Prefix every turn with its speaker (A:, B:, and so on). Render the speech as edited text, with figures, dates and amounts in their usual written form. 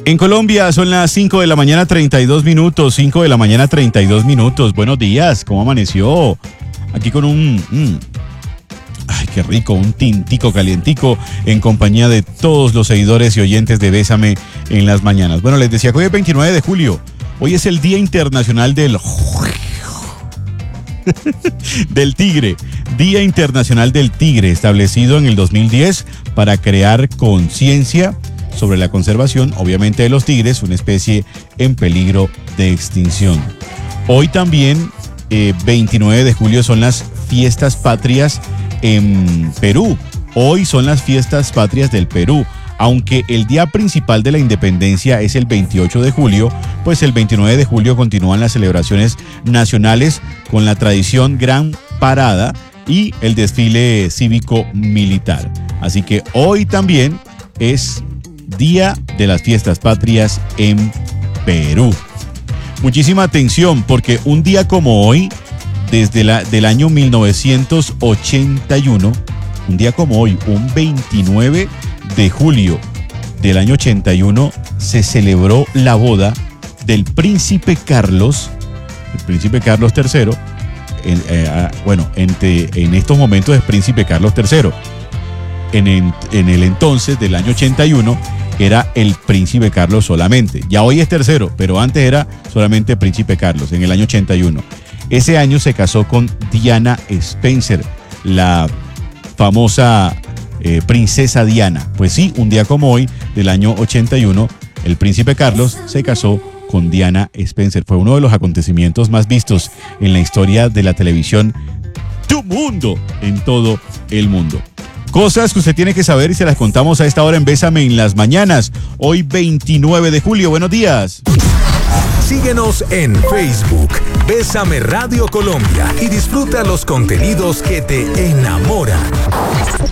A: En Colombia son las 5 de la mañana 32 minutos, 5 de la mañana 32 minutos. Buenos días, ¿cómo amaneció? Aquí con ay, qué rico, un tintico calientico en compañía de todos los seguidores y oyentes de Bésame en las mañanas. Bueno, les decía que hoy es 29 de julio. Hoy es el Día Internacional del Tigre. Día Internacional del Tigre, establecido en el 2010 para crear conciencia sobre la conservación, obviamente, de los tigres, una especie en peligro de extinción. Hoy también, 29 de julio, son las fiestas patrias en Perú. Hoy son las fiestas patrias del Perú. Aunque el día principal de la independencia es el 28 de julio, pues el 29 de julio continúan las celebraciones nacionales con la tradición Gran Parada y el desfile cívico-militar. Así que hoy también es Día de las Fiestas Patrias en Perú. Muchísima atención, porque un día como hoy, desde del año 1981, un día como hoy, un 29 de julio del año 81, se celebró la boda del príncipe Carlos, el príncipe Carlos III. En estos momentos es príncipe Carlos III. En el entonces del año 81 era el príncipe Carlos solamente. Ya hoy es tercero, pero antes era solamente príncipe Carlos, en el año 81. Ese año se casó con Diana Spencer, la famosa princesa Diana. Pues sí, un día como hoy, del año 81, el príncipe Carlos se casó con Diana Spencer. Fue uno de los acontecimientos más vistos en la historia de la televisión del mundo, en todo el mundo. Cosas que usted tiene que saber y se las contamos a esta hora en Bésame en las mañanas. Hoy 29 de julio. Buenos días.
B: Síguenos en Facebook, Bésame Radio Colombia, y disfruta los contenidos que te enamoran.